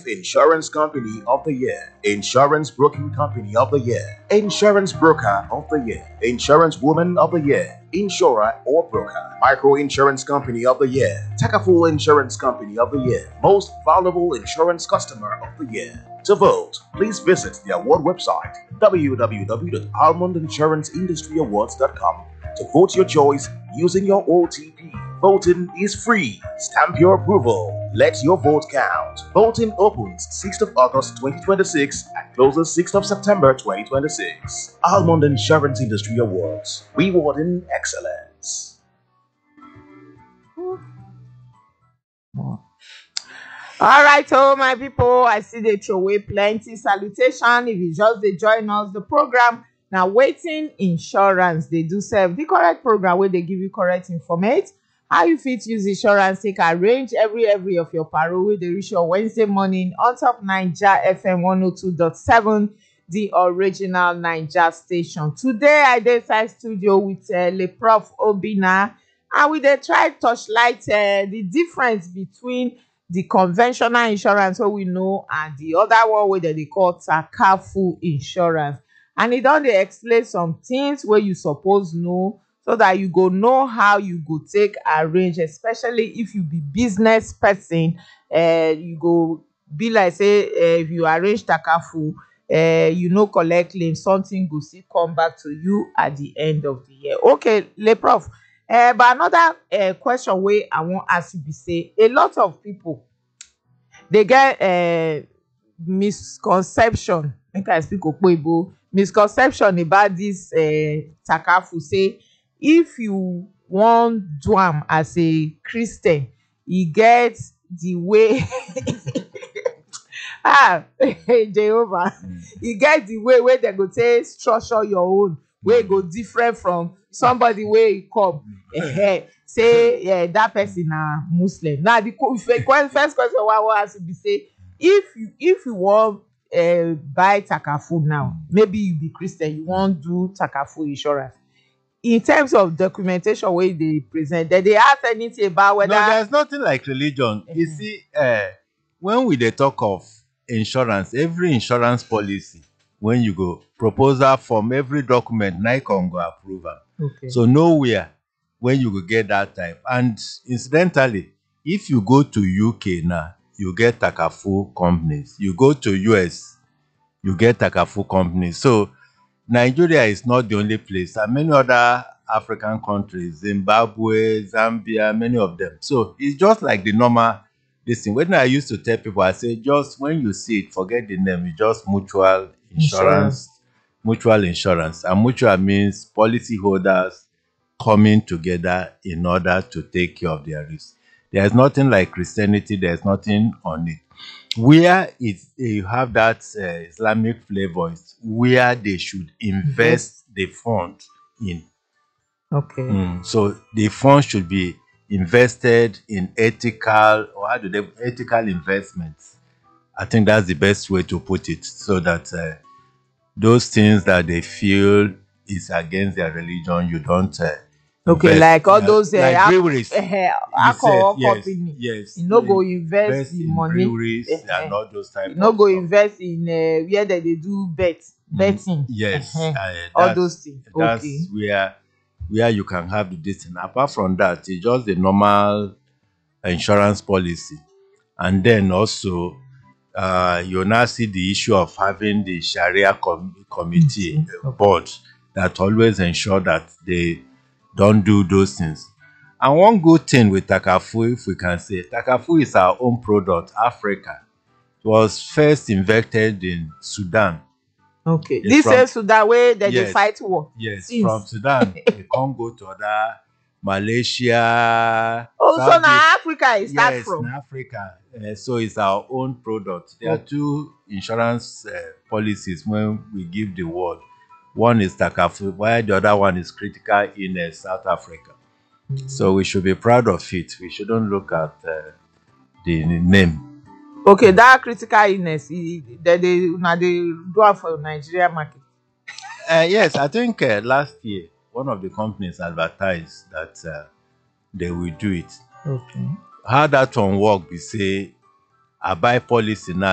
Insurance Company of the Year, Insurance Broking Company of the Year, Insurance Broker of the Year, Insurance Woman of the Year, Insurer or Broker, Micro Insurance Company of the Year, Takaful Insurance Company of the Year, Most Valuable Insurance Customer of the Year. To vote, please visit the award website www.almondinsuranceindustry.awards.com to vote your choice using your OTP. Voting is free. Stamp your approval. Let your vote count. Voting opens 6th of August 2026 and closes 6th of September 2026. Almond Insurance Industry Awards. Rewarding excellence. All right, oh my people, I see they throw away plenty salutation. If you just they join us, the program now waiting insurance. They do serve the correct program where they give you correct information. How you fit use insurance, take arrange every of your paro wey dey reach your Wednesday morning on top Naija FM 102.7, the original Naija station. Today I dey inside studio with Le Prof Obinna, and we dey try touchlight the difference between the conventional insurance wey we know and the other one wey dem dey call Takaful insurance. And e don dey explain some things wey you suppose know, so that you go know how you go take arrange, especially if you be business person. You go be like say if you arrange Takaful, you no collect claim, something go still come back to you at the end of the year. Okay, Le Prof, but another question wey I wan ask you be say, a lot of people they get misconception, make I speak Okpeibo, misconception about this Takaful. Say if you wan do am as a Christian, e get the way Jehovah, e get the way wey dem go take structure your own, wey go different from somebody wey come say that person na Muslim. Now the first question wey I wan ask you be say, if you wan buy Takaful now, maybe you be Christian, you wan do Takaful insurance, in terms of documentation wey they present, they ask anything about whether... No, there's nothing like religion. You see, when we dey talk of insurance, every insurance policy, when you go proposal form, every document, NICON go approve am. Okay. So nowhere when you go get that type. And incidentally, if you go to UK now, you get Takaful companies. You go to US, you get Takaful companies. So Nigeria is not the only place, and many other African countries, Zimbabwe, Zambia, many of them. So it's just like the normal this thing. When I used to tell people, I say, just when you see it, forget the name, it's just mutual insurance. Mutual insurance. And mutual means policy holders coming together in order to take care of their risk. There's nothing like Christianity, there's nothing on it. Where you have that Islamic flavor is where they should invest the fund in. Okay. So the fund should be invested in ethical investments. I think that's the best way to put it, so that those things that they feel is against their religion, you don't okay, like all those like breweries. Alcohol company. Yes. You no go invest in money. Breweries and all those type. You no go stuff. invest in where they do betting. Yes. All those things. That's Okay. where you can have the distance. Apart from that, it's just the normal insurance policy. And then also you now see the issue of having the Sharia committee board that always ensure that they don't do those things. And one good thing with Takaful, if we can say, Takaful is our own product, Africa. It was first invented in Sudan. Okay. This is Sudan where they fight war. Yes, from Sudan. They can't go to other Malaysia. Oh, so now Africa is start from? Yes, Africa. So it's our own product. There are two insurance policies when we give the world. One is Takaful, while the other one is critical illness, South Africa. So we should be proud of it. We shouldn't look at the name. Okay, that critical illness, they do it for Nigeria market. Yes, I think last year, one of the companies advertised that they will do it. Okay. How that one work, we say, I buy policy now.